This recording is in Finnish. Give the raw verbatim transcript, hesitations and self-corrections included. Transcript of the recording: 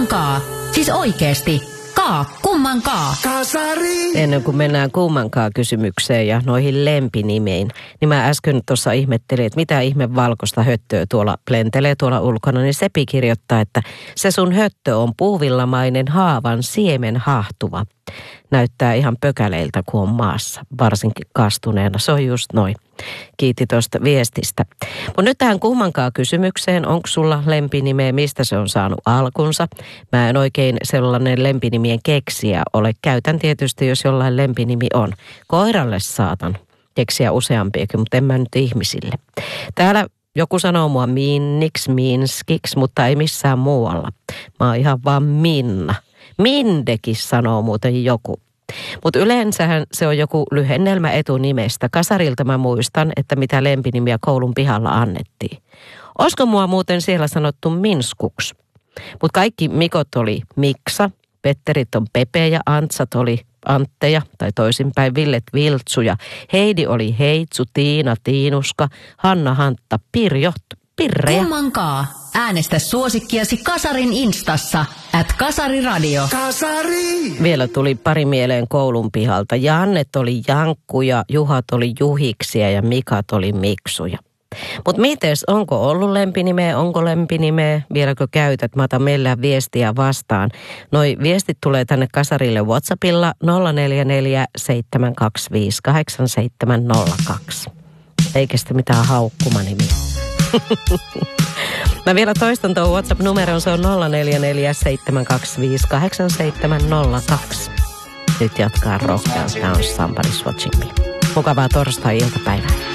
Kummankaa. Siis oikeesti. Kaa. Kummankaa. Kasari. Ennen kuin mennään kummankaan kysymykseen ja noihin lempinimiin, niin mä äsken tuossa ihmettelin, että mitä ihme valkoista höttöä tuolla plentelee tuolla ulkona, niin Sepi kirjoittaa, että se sun höttö on puuvillamainen haavan siemen hahtuva. Näyttää ihan pökäleiltä, kun on maassa, varsinkin kastuneena. Se on just noin. Kiitti tuosta viestistä. Mutta nyt tähän kummankaan kysymykseen, onko sulla lempinimeä, mistä se on saanut alkunsa? Mä en oikein sellainen lempinimien keksiä ole. Käytän tietysti, jos jollain lempinimi on. Koiralle saatan keksiä useampiakin, mutta en mä nyt ihmisille. Täällä joku sanoo mua Minniksi, Minskiksi, mutta ei missään muualla. Mä oon ihan vaan Minna. Mindekin sanoo muuten joku. Mutta yleensähän se on joku lyhennelmä etunimestä. Kasarilta mä muistan, että mitä lempinimiä koulun pihalla annettiin. Olisiko mua muuten siellä sanottu Minskuks? Mutta kaikki Mikot oli Miksa, Petterit on Pepe ja Antsat oli Antteja, tai toisinpäin Villet Viltsuja. Heidi oli Heitsu, Tiina Tiinuska, Hanna Hantta, Pirjo Pirreja. Kummankaa. Äänestä suosikkiasi Kasarin Instassa. At Kasariradio. Kasari. Vielä tuli pari mieleen koulun pihalta. Jannet oli Jankkuja, Juhat oli Juhiksia ja Mikat oli Miksuja. Mutta mites, onko ollut lempinimeä, onko lempinimeä, vieläkö käytät? Mä otan meillä viestiä vastaan. Noi viestit tulee tänne Kasarille WhatsAppilla nolla neljä neljä seitsemän kaksi viisi kahdeksan seitsemän nolla kaksi. Eikä sitä mitään haukkumanimiä. Mä vielä toistan tuon WhatsApp-numeron, se on nolla neljä neljä seitsemän kaksi viisi kahdeksan seitsemän nolla kaksi. Nyt jatkaa rohkeasti. Tää on Somebody's Watching Me. Mukavaa torstai-iltapäivää.